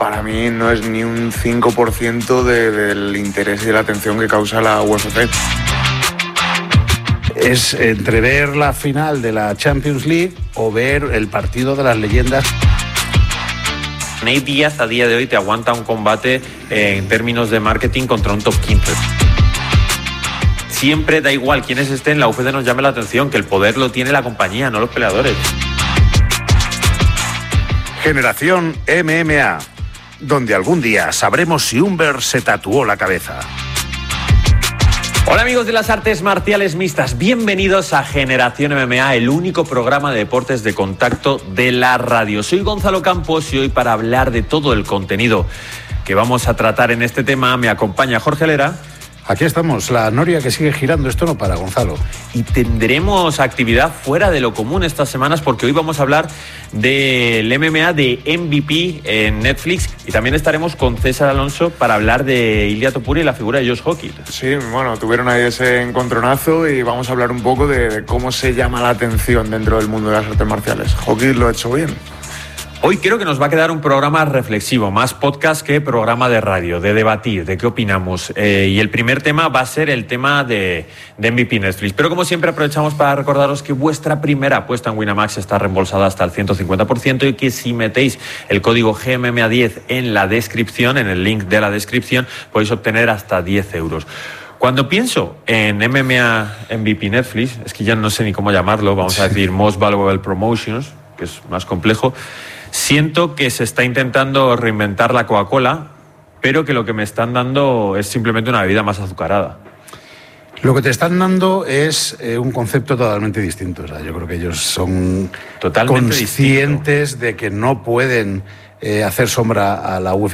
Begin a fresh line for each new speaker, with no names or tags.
para mí no es ni un 5% del interés y de la atención que causa la UFC.
Es entre ver la final de la Champions League o ver el partido de las leyendas.
Nate Diaz a día de hoy te aguanta un combate en términos de marketing contra un top 15. Siempre da igual quiénes estén, la UFC nos llame la atención, que el poder lo tiene la compañía, no los peleadores.
Generación MMA, donde algún día sabremos si Humber se tatuó la cabeza.
Hola amigos de las artes marciales mixtas, bienvenidos a Generación MMA, el único programa de deportes de contacto de la radio. Soy Gonzalo Campos y hoy para hablar de todo el contenido que vamos a tratar en este tema me acompaña Jorge Lera.
Aquí estamos, la noria que sigue girando, esto no para, Gonzalo.
Y tendremos actividad fuera de lo común estas semanas porque hoy vamos a hablar del MMA de MVP en Netflix y también estaremos con César Alonso para hablar de Ilia Topuria y la figura de Josh Hockey.
Sí, bueno, tuvieron ahí ese encontronazo y vamos a hablar un poco de cómo se llama la atención dentro del mundo de las artes marciales. Hockey lo ha hecho bien.
Hoy creo que nos va a quedar un programa reflexivo, más podcast que programa de radio, de debatir, de qué opinamos. Y el primer tema va a ser el tema de MVP Netflix. Pero como siempre aprovechamos para recordaros que vuestra primera apuesta en Winamax está reembolsada hasta el 150% y que si metéis el código GMMA10 en la descripción, en el link de la descripción, podéis obtener hasta 10 euros. Cuando pienso en MMA MVP Netflix, es que ya no sé ni cómo llamarlo, vamos a decir Most Valuable Promotions, que es más complejo. Siento que se está intentando reinventar la Coca-Cola, pero que lo que me están dando es simplemente una bebida más azucarada.
Lo que te están dando es un concepto totalmente distinto. O sea, yo creo que ellos son
totalmente
conscientes de que no pueden hacer sombra a la UFC